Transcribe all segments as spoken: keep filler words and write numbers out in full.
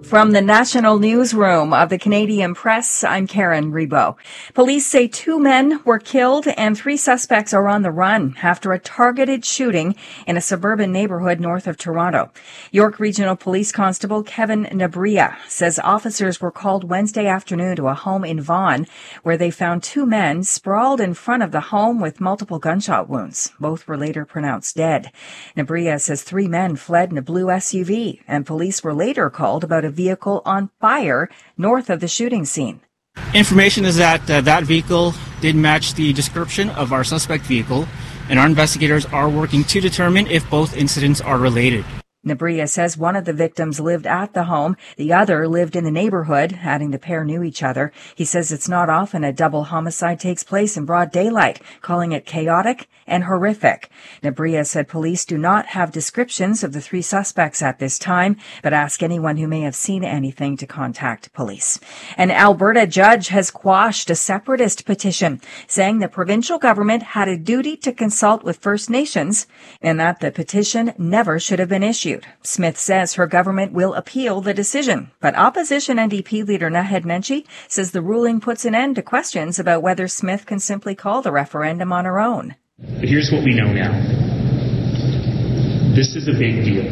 From the National Newsroom of the Canadian Press, I'm Karen Rebo. Police say two men were killed and three suspects are on the run after a targeted shooting in a suburban neighborhood north of Toronto. York Regional Police Constable Kevin Nabria says officers were called Wednesday afternoon to a home in Vaughan where they found two men sprawled in front of the home with multiple gunshot wounds. Both were later pronounced dead. Nabria says three men fled in a blue S U V, and police were later called about a vehicle on fire north of the shooting scene. Information is that uh, that vehicle did match the description of our suspect vehicle, and our investigators are working to determine if both incidents are related. Nabria says one of the victims lived at the home. The other lived in the neighborhood, adding the pair knew each other. He says it's not often a double homicide takes place in broad daylight, calling it chaotic and horrific. Nabria said police do not have descriptions of the three suspects at this time, but ask anyone who may have seen anything to contact police. An Alberta judge has quashed a separatist petition, saying the provincial government had a duty to consult with First Nations and that the petition never should have been issued. Smith says her government will appeal the decision, but opposition N D P leader Naheed Nenshi says the ruling puts an end to questions about whether Smith can simply call the referendum on her own. But here's what we know now. This is a big deal.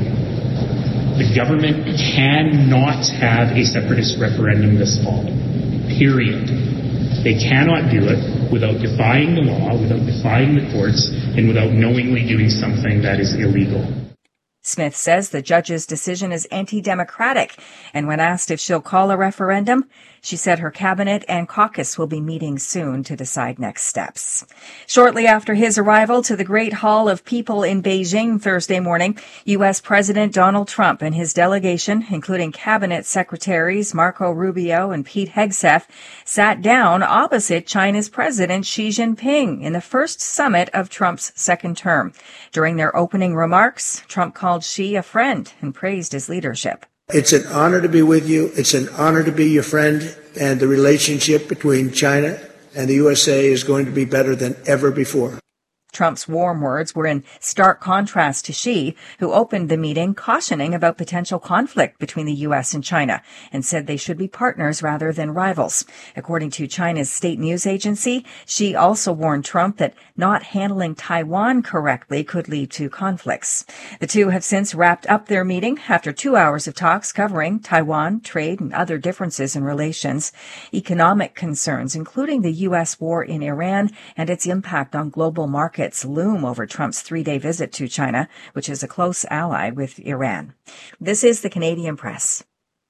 The government cannot have a separatist referendum this fall. Period. They cannot do it without defying the law, without defying the courts, and without knowingly doing something that is illegal. Smith says the judge's decision is anti-democratic, and when asked if she'll call a referendum, she said her cabinet and caucus will be meeting soon to decide next steps. Shortly after his arrival to the Great Hall of People in Beijing Thursday morning, U S President Donald Trump and his delegation, including cabinet secretaries Marco Rubio and Pete Hegseth, sat down opposite China's President Xi Jinping in the first summit of Trump's second term. During their opening remarks, Trump called Xi a friend and praised his leadership. It's an honor to be with you. It's an honor to be your friend, and the relationship between China and the U S A is going to be better than ever before. Trump's warm words were in stark contrast to Xi, who opened the meeting cautioning about potential conflict between the U S and China and said they should be partners rather than rivals. According to China's state news agency, Xi also warned Trump that not handling Taiwan correctly could lead to conflicts. The two have since wrapped up their meeting after two hours of talks covering Taiwan, trade, and other differences in relations. Economic concerns, including the U S war in Iran and its impact on global markets, loom over Trump's three-day visit to China, which is a close ally with Iran. This is the Canadian Press.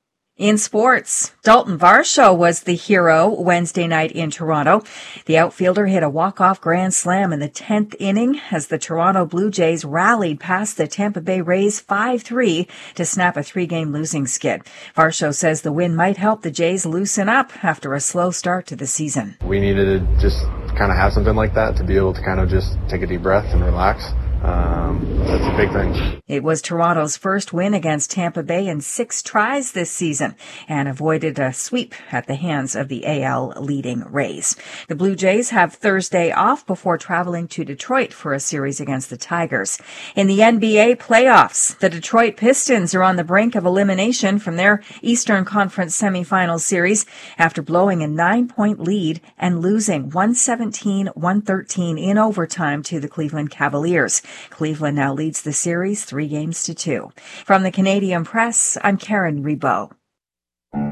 In sports, Dalton Varsho was the hero Wednesday night in Toronto. The outfielder hit a walk-off grand slam in the tenth inning as the Toronto Blue Jays rallied past the Tampa Bay Rays five three to snap a three-game losing skid. Varsho says the win might help the Jays loosen up after a slow start to the season. We needed to just kind of have something like that to be able to kind of just take a deep breath and relax. Um, that's a big thing. It was Toronto's first win against Tampa Bay in six tries this season and avoided a sweep at the hands of the A L leading Rays. The Blue Jays have Thursday off before traveling to Detroit for a series against the Tigers. In the N B A playoffs, the Detroit Pistons are on the brink of elimination from their Eastern Conference semifinal series after blowing a nine-point lead and losing one seventeen to one thirteen in overtime to the Cleveland Cavaliers. Cleveland now leads the series three games to two. From the Canadian Press, I'm Karen Rebo.